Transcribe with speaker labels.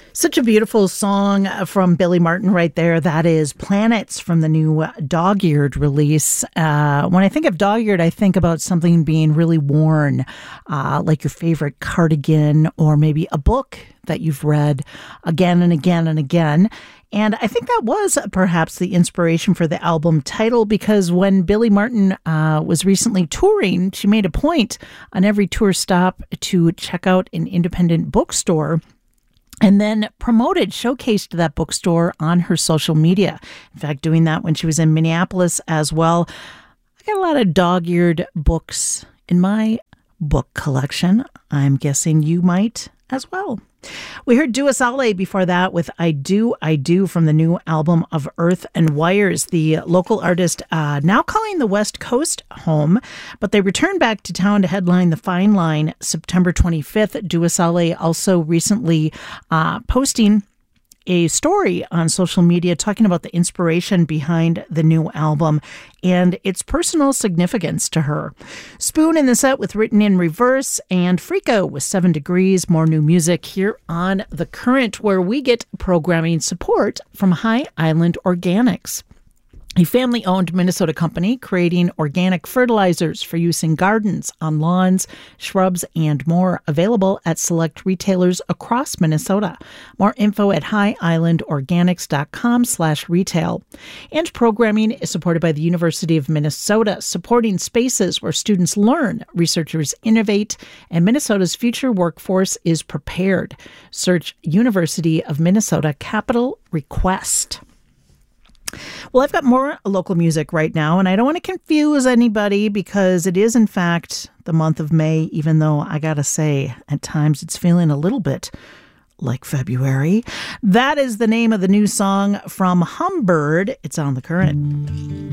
Speaker 1: Such a beautiful song from Billy Martin right there. That is Planets from the new Dog-Eared release. When I think of Dog-Eared, I think about something being really worn, like your favorite cardigan or maybe a book that you've read again and again and again. And I think that was perhaps the inspiration for the album title, because when Billy Martin was recently touring, she made a point on every tour stop to check out an independent bookstore and then showcased that bookstore on her social media. In fact, doing that when she was in Minneapolis as well. I got a lot of dog-eared books in my book collection. I'm guessing you might as well. We heard Dua Saleh before that with I Do from the new album of Earth and Wires, the local artist now calling the West Coast home, but they returned back to town to headline the Fine Line September 25th. Dua Saleh also recently posting a story on social media talking about the inspiration behind the new album and its personal significance to her. Spoon in the set with Written in Reverse, and Freako with 7 Degrees. More new music here on The Current, where we get programming support from High Island Organics, a family-owned Minnesota company creating organic fertilizers for use in gardens, on lawns, shrubs, and more. Available at select retailers across Minnesota. More info at highislandorganics.com/retail. And programming is supported by the University of Minnesota, supporting spaces where students learn, researchers innovate, and Minnesota's future workforce is prepared. Search University of Minnesota Capital Request. Well, I've got more local music right now, and I don't want to confuse anybody because it is, in fact, the month of May, even though I gotta say, at times it's feeling a little bit like February. That is the name of the new song from Humbird. It's on The Current.